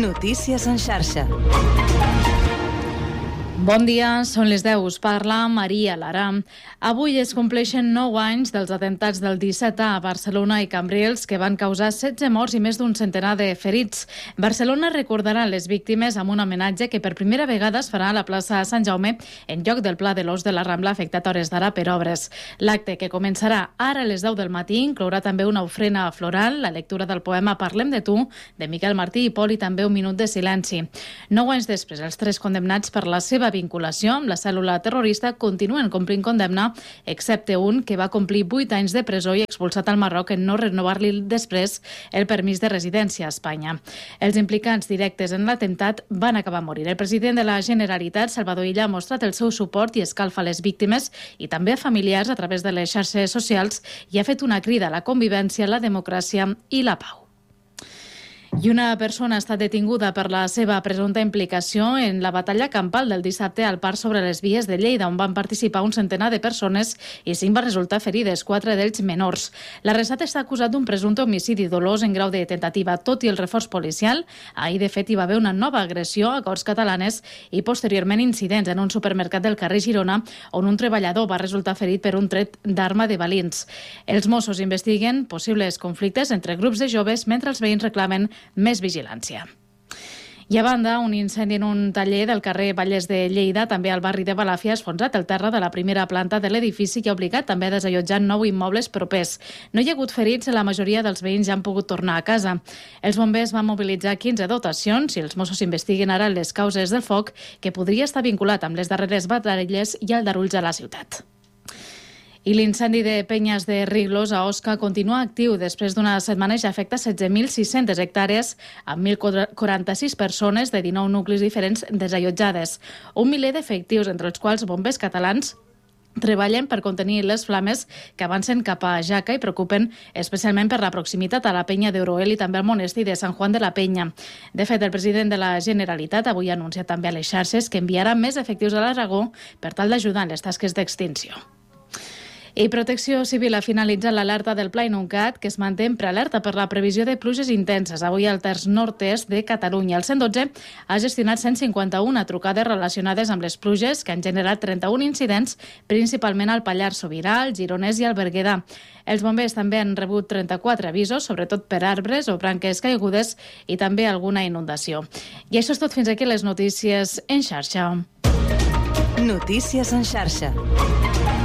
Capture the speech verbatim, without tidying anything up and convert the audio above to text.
Notícies en xarxa. Bon dia, són les deu. Us parla Maria Lara. Avui es compleixen nou anys dels atemptats del disset a Barcelona i Cambrils que van causar setze morts i més d'un centenar de ferits. Barcelona recordarà les víctimes amb un homenatge que per primera vegada es farà a la plaça Sant Jaume en lloc del Pla de l'Os de la Rambla afectat a hores d'ara per obres. L'acte, que començarà ara a les deu del matí, inclourà també una ofrena floral, la lectura del poema Parlem de tu, de Miquel Martí i Pol, i també un minut de silenci. Nou anys després, els tres condemnats per la seva vinculació amb la cèl·lula terrorista continuen complint condemna, excepte un que va complir vuit anys de presó i expulsat al Marroc en no renovar-li després el permís de residència a Espanya. Els implicats directes en l'atemptat van acabar a morir. El president de la Generalitat, Salvador Illa, ha mostrat el seu suport i escalfa a les víctimes i també a familiars a través de les xarxes socials i ha fet una crida a la convivència, la democràcia i la pau. I una persona ha estat detinguda per la seva presumpta implicació en la batalla campal del dissabte al parc sobre les vies de Lleida, on van participar un centenar de persones i cinc van resultar ferides, quatre d'ells menors. L'arrestat està acusat d'un presumpte homicidi dolós en grau de tentativa. Tot i el reforç policial, ahir de fet hi va haver una nova agressió a Corts Catalanes i posteriorment incidents en un supermercat del carrer Girona, on un treballador va resultar ferit per un tret d'arma de balins. Els Mossos investiguen possibles conflictes entre grups de joves mentre els veïns reclamen més vigilància. I a banda, un incendi en un taller del carrer Vallès de Lleida, també al barri de Balàfia, ha esfonsat el terra de la primera planta de l'edifici i ha obligat també a desallotjar nou immobles propers. No hi ha hagut ferits, la majoria dels veïns ja han pogut tornar a casa. Els bombers van mobilitzar quinze dotacions i els Mossos investiguen ara les causes del foc, que podria estar vinculat amb les darreres batalles i aldarulls a la ciutat. I l'incendi de Penyes de Riglos a Osca continua actiu després d'una setmana i ja afecta setze mil sis-centes hectàrees amb mil quaranta-sis persones de dinou nuclis diferents desallotjades. Un miler d'efectius, entre els quals bombers catalans, treballen per contenir les flames que avancen cap a Jaca i preocupen especialment per la proximitat a la penya d'Euroel i també al monestir de Sant Juan de la Penya. De fet, el president de la Generalitat avui ha anunciat també a les xarxes que enviarà més efectius a l'Aragó per tal d'ajudar en les tasques d'extinció. I Protecció Civil ha finalitzat l'alerta del Pla Inuncat, que es manté en prealerta per la previsió de pluges intenses avui al terç nord-est de Catalunya. El cent dotze ha gestionat cent cinquanta-una trucades relacionades amb les pluges, que han generat trenta-un incidents, principalment al Pallars Sobirà, al Gironès i al Berguedà. Els bombers també han rebut trenta-quatre avisos, sobretot per arbres o branques caigudes i també alguna inundació. I això és tot, fins aquí les notícies en xarxa. Notícies en xarxa.